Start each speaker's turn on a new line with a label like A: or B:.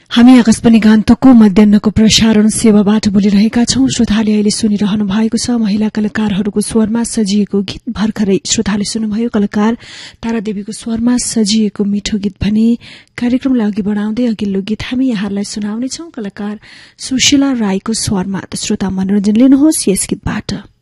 A: हामी आकाशवाणी गान्तोकको मध्याहको प्रसारण सेवाबाट बोलिरहेका छौं। श्रोताले अहिले सुनिरहनु भएको छ महिला कलाकारहरूको स्वरमा सजिएको गीत। भर्खरै श्रोताले सुन्नुभयो कलाकार तारादेवीको स्वरमा सजिएको मिठो गीत भने कार्यक्रमलाई अघि बढ़ाउँदै अघिल्लो गीत हामी यहाँलाई सुनाउनेछौं कलाकार सुशीला राईको स्वरमा। त श्रोता मनोरञ्जन लिनुहोस् यस गीतबाट।